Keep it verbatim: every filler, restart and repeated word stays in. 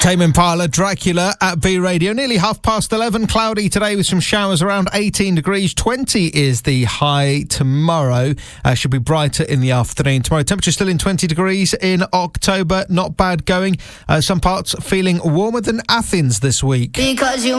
Tame Impala, Dracula at B Radio. Nearly half past eleven. Cloudy today with some showers around eighteen degrees. twenty is the high tomorrow. Uh, should be brighter in the afternoon. Tomorrow, temperature still in twenty degrees in October. Not bad going. Uh, some parts feeling warmer than Athens this week. Because you